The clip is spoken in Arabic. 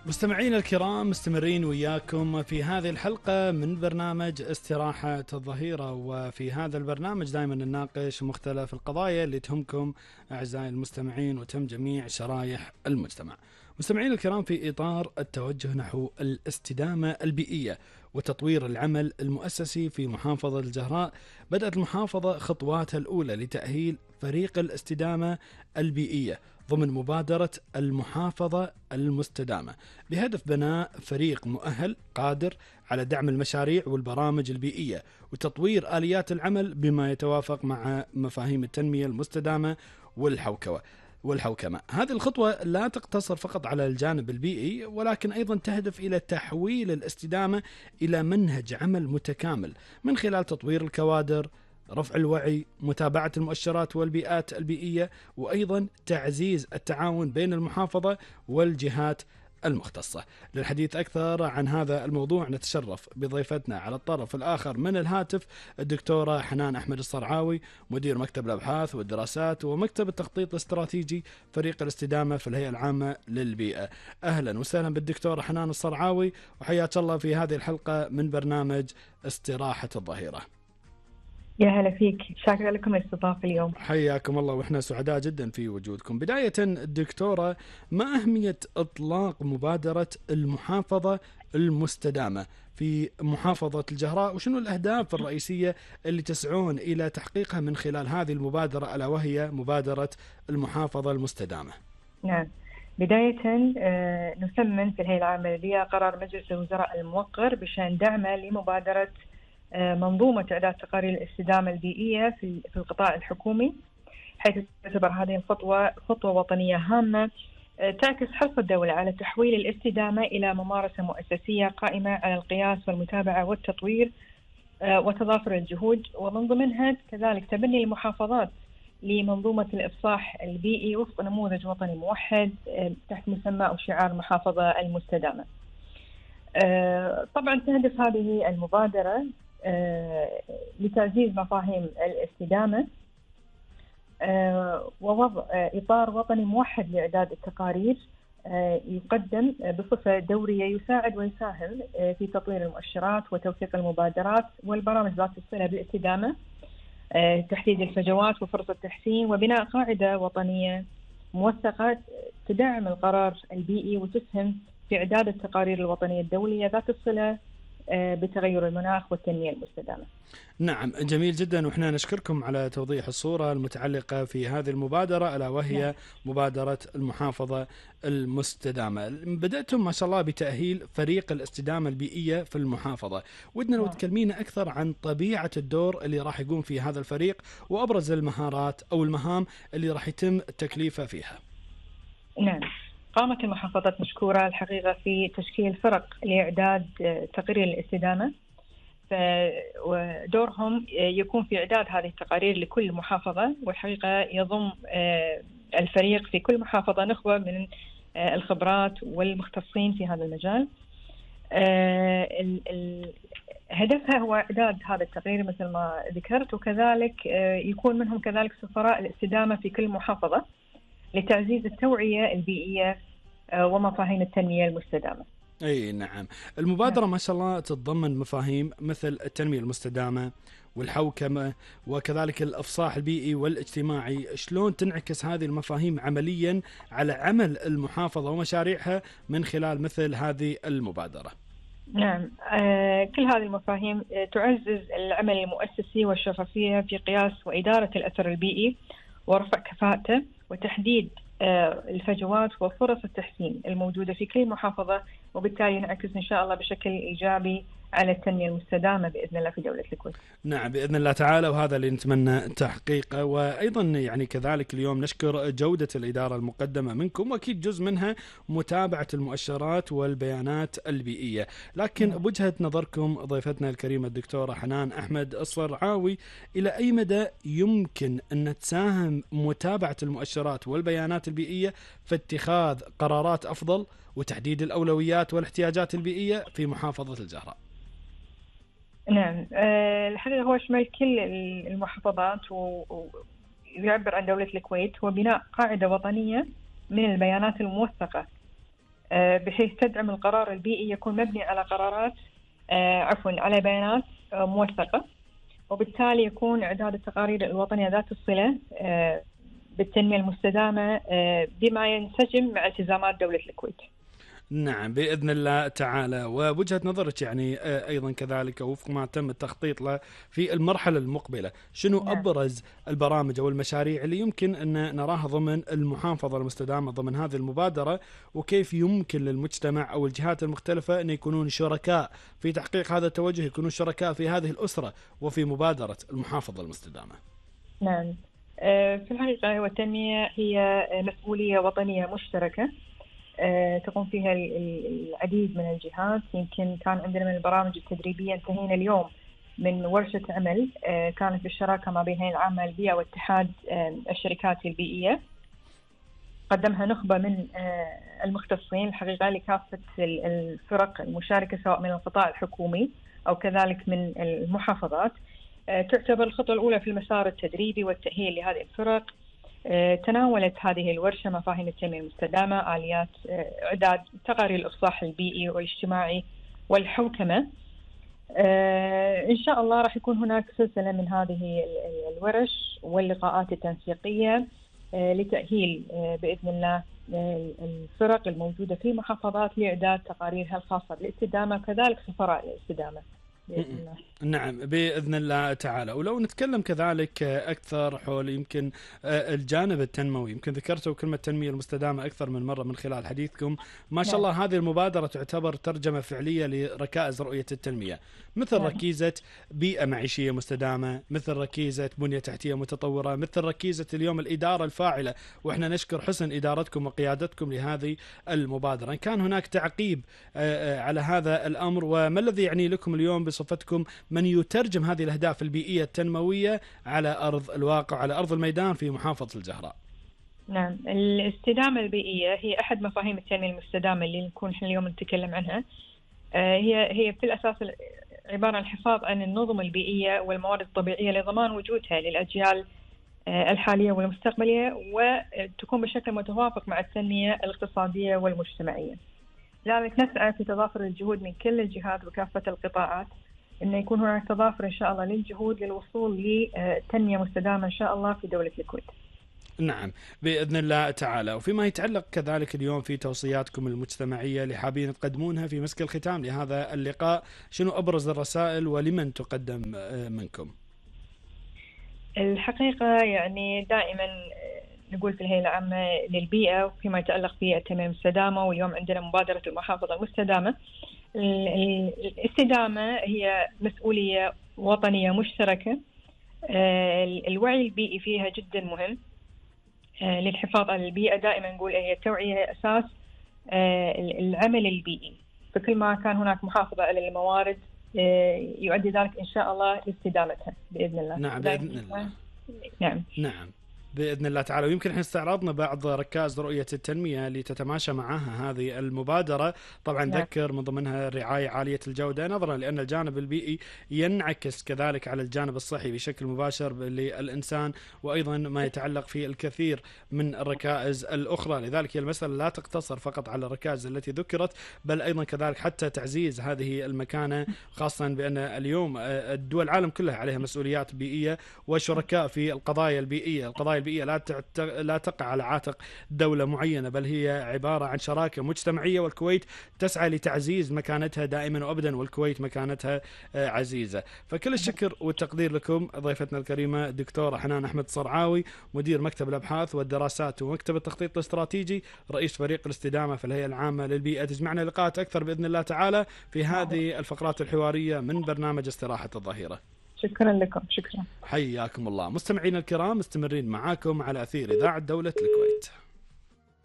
مستمعينا الكرام، مستمرين وياكم في هذه الحلقة من برنامج استراحة الظهيرة. وفي هذا البرنامج دائما نناقش مختلف القضايا اللي تهمكم أعزائي المستمعين وتهم جميع شرائح المجتمع. مستمعينا الكرام، في إطار التوجه نحو الاستدامة البيئية وتطوير العمل المؤسسي في محافظة الجهراء، بدأت المحافظة خطواتها الأولى لتأهيل فريق الاستدامة البيئية ضمن مبادرة المحافظة المستدامة، بهدف بناء فريق مؤهل قادر على دعم المشاريع والبرامج البيئية وتطوير آليات العمل بما يتوافق مع مفاهيم التنمية المستدامة والحوكمة. هذه الخطوة لا تقتصر فقط على الجانب البيئي، ولكن أيضا تهدف إلى تحويل الاستدامة إلى منهج عمل متكامل من خلال تطوير الكوادر، رفع الوعي، متابعة المؤشرات والبيئات البيئية، وأيضا تعزيز التعاون بين المحافظة والجهات المختصة. للحديث أكثر عن هذا الموضوع نتشرف بضيفتنا على الطرف الآخر من الهاتف الدكتورة حنان أحمد الصرعاوي، مدير مكتب الأبحاث والدراسات ومكتب التخطيط الاستراتيجي فريق الاستدامة في الهيئة العامة للبيئة. أهلا وسهلا بالدكتورة حنان الصرعاوي، وحياك الله في هذه الحلقة من برنامج استراحة الظهيرة. يا هلا فيك، شاكرة لكم الاستضافة اليوم. حياكم الله، وإحنا سعداء جدا في وجودكم. بداية الدكتورة، ما أهمية إطلاق مبادرة المحافظة المستدامة في محافظة الجهراء، وشنو الأهداف الرئيسية اللي تسعون إلى تحقيقها من خلال هذه المبادرة، ألا وهي مبادرة المحافظة المستدامة؟ نعم، بداية نثمن في الهيئة العامة للبيئة قرار مجلس الوزراء الموقر بشأن دعمه لمبادرة منظومة إعداد تقارير الاستدامة البيئية في القطاع الحكومي، حيث تعتبر هذه الخطوة خطوة وطنية هامة تعكس حرص الدولة على تحويل الاستدامة إلى ممارسة مؤسسية قائمة على القياس والمتابعة والتطوير وتضافر الجهود، ومن ضمنها كذلك تبني المحافظات لمنظومة الإفصاح البيئي وفق نموذج وطني موحد تحت مسمى وشعار المحافظة المستدامة. طبعا تهدف هذه المبادرة لتعزيز مفاهيم الاستدامة ووضع إطار وطني موحد لإعداد التقارير يقدم بصفة دورية يساعد ويساهم في تطوير المؤشرات وتوثيق المبادرات والبرامج ذات الصلة بالاستدامة، تحديد الفجوات وفرص التحسين، وبناء قاعدة وطنية موثقة تدعم القرار البيئي وتسهم في إعداد التقارير الوطنية الدولية ذات الصلة بتغير المناخ والتنمية المستدامة. نعم، جميل جدا، وإحنا نشكركم على توضيح الصورة المتعلقة في هذه المبادرة، ألا وهي مبادرة المحافظة المستدامة. بدأتم ما شاء الله بتأهيل فريق الاستدامة البيئية في المحافظة. ودنا لو تكلمينا أكثر عن طبيعة الدور اللي راح يقوم في هذا الفريق وأبرز المهارات أو المهام اللي راح يتم تكليفه فيها. نعم، قامت المحافظات مشكورة الحقيقة في تشكيل فرق لإعداد تقارير الاستدامة، ودورهم يكون في إعداد هذه التقارير لكل محافظة، والحقيقة يضم الفريق في كل محافظة نخبة من الخبرات والمختصين في هذا المجال. هدفها هو إعداد هذا التقرير مثل ما ذكرت، وكذلك يكون منهم كذلك سفراء الاستدامة في كل محافظة لتعزيز التوعية البيئية ومفاهيم التنمية المستدامة. أي نعم، المبادرة ما شاء الله تتضمن مفاهيم مثل التنمية المستدامة والحوكمة وكذلك الإفصاح البيئي والاجتماعي. شلون تنعكس هذه المفاهيم عمليا على عمل المحافظة ومشاريعها من خلال مثل هذه المبادرة؟ نعم، كل هذه المفاهيم تعزز العمل المؤسسي والشفافية في قياس وإدارة الأثر البيئي ورفع كفاءته وتحديد الفجوات وفرص التحسين الموجودة في كل محافظة، وبالتالي ينعكس إن شاء الله بشكل إيجابي على التنمية المستدامة بإذن الله في دولة الكويت. نعم بإذن الله تعالى، وهذا اللي نتمنى تحقيقه. وأيضا يعني كذلك اليوم نشكر جودة الإدارة المقدمة منكم، وأكيد جزء منها متابعة المؤشرات والبيانات البيئية. لكن بوجهة نظركم ضيفتنا الكريمة الدكتورة حنان أحمد الصرعاوي، إلى أي مدى يمكن أن تساهم متابعة المؤشرات والبيانات البيئية في اتخاذ قرارات أفضل وتحديد الأولويات والاحتياجات البيئية في محافظة الجهراء؟ نعم، الحقيقة هو شمال كل المحافظات ويعبر عن دولة الكويت، وبناء قاعدة وطنية من البيانات الموثقة بحيث تدعم القرار البيئي يكون مبني على قرارات على بيانات موثقة، وبالتالي يكون إعداد التقارير الوطنية ذات الصلة بالتنمية المستدامة بما ينسجم مع التزامات دولة الكويت. نعم بإذن الله تعالى. ووجهة نظرك يعني أيضا كذلك وفق ما تم التخطيط له في المرحلة المقبلة، شنو أبرز البرامج أو المشاريع اللي يمكن أن نراها ضمن المحافظة المستدامة ضمن هذه المبادرة، وكيف يمكن للمجتمع أو الجهات المختلفة أن يكونون شركاء في تحقيق هذا التوجه، يكونون شركاء في هذه الأسرة وفي مبادرة المحافظة المستدامة؟ نعم، في الحقيقة التنمية هي مسؤولية وطنية مشتركة تقوم فيها العديد من الجهات. يمكن كان عندنا من البرامج التدريبية انتهينا اليوم من ورشة عمل كانت بالشراكة ما بين العامة للبيئة واتحاد الشركات البيئية، قدمها نخبة من المختصين الحقيقة لكافة الفرق المشاركة سواء من القطاع الحكومي أو كذلك من المحافظات. تعتبر الخطوة الأولى في المسار التدريبي والتأهيل لهذه الفرق. تناولت هذه الورشة مفاهيم التنمية المستدامة، آليات إعداد تقارير الإفصاح البيئي والاجتماعي والحوكمة. إن شاء الله راح يكون هناك سلسلة من هذه الورش واللقاءات التنسيقية لتأهيل بإذن الله الفرق الموجودة في المحافظات لإعداد تقاريرها الخاصة بالاستدامة وكذلك سفراء الاستدامة بإذن الله. نعم بإذن الله تعالى. ولو نتكلم كذلك أكثر حول يمكن الجانب التنموي، يمكن ذكرتوا كلمة التنمية المستدامة أكثر من مرة من خلال حديثكم، ما شاء الله هذه المبادرة تعتبر ترجمة فعلية لركائز رؤية التنمية، مثل ركيزة بيئة معيشية مستدامة، مثل ركيزة بنية تحتية متطورة، مثل ركيزة اليوم الإدارة الفاعلة، وإحنا نشكر حسن إدارتكم وقيادتكم لهذه المبادرة. إن كان هناك تعقيب على هذا الأمر، وما الذي يعني لكم اليوم بصفتكم من يترجم هذه الأهداف البيئية التنموية على أرض الواقع، على أرض الميدان في محافظة الجهراء؟ نعم، الاستدامة البيئية هي أحد مفاهيم التنمية المستدامة اللي نكون اليوم نتكلم عنها. هي في الأساس عبارة عن الحفاظ عن النظم البيئية والموارد الطبيعية لضمان وجودها للأجيال الحالية والمستقبلية، وتكون بشكل متوافق مع التنمية الاقتصادية والمجتمعية. لذلك نسعى في تضافر الجهود من كل الجهات وكافة القطاعات إنه يكون هناك تضافر إن شاء الله للجهود للوصول لتنمية مستدامة إن شاء الله في دولة الكويت. نعم بإذن الله تعالى. وفيما يتعلق كذلك اليوم في توصياتكم المجتمعية اللي حابين تقدمونها في مسك الختام لهذا اللقاء، شنو أبرز الرسائل ولمن تقدم منكم؟ الحقيقة يعني دائما نقول في الهيئة العامة للبيئة وفيما يتعلق بالتنمية المستدامة، واليوم عندنا مبادرة المحافظة المستدامة. الاستدامة هي مسؤولية وطنية مشتركة، الوعي البيئي فيها جدا مهم للحفاظ على البيئة. دائما نقول هي التوعية أساس العمل البيئي، فكل ما كان هناك محافظة على الموارد يؤدي ذلك إن شاء الله لاستدامتها بإذن الله. نعم بإذن الله. نعم بإذن الله تعالى. ويمكن احنا استعرضنا بعض ركائز رؤية التنمية اللي تتماشى معها هذه المبادرة، طبعا نذكر من ضمنها الرعاية عالية الجودة، نظرا لأن الجانب البيئي ينعكس كذلك على الجانب الصحي بشكل مباشر للإنسان، وأيضا ما يتعلق في الكثير من الركائز الأخرى. لذلك هي المسألة لا تقتصر فقط على الركائز التي ذكرت، بل أيضا كذلك حتى تعزيز هذه المكانة، خاصة بأن اليوم الدول العالم كلها عليها مسؤوليات بيئية وشركاء في القضايا البيئية. القضايا البيئية لا تقع على عاتق دولة معينة، بل هي عبارة عن شراكة مجتمعية، والكويت تسعى لتعزيز مكانتها دائما وأبدا، والكويت مكانتها عزيزة. فكل الشكر والتقدير لكم ضيفتنا الكريمة دكتورة حنان أحمد صرعاوي، مدير مكتب الأبحاث والدراسات ومكتب التخطيط الاستراتيجي، رئيس فريق الاستدامة في الهيئة العامة للبيئة. تجمعنا لقاءات أكثر بإذن الله تعالى في هذه الفقرات الحوارية من برنامج استراحة الظهيرة. شكرا لكم. شكرا، حياكم الله. مستمعينا الكرام مستمرين معاكم على أثير إذاعة دولة الكويت.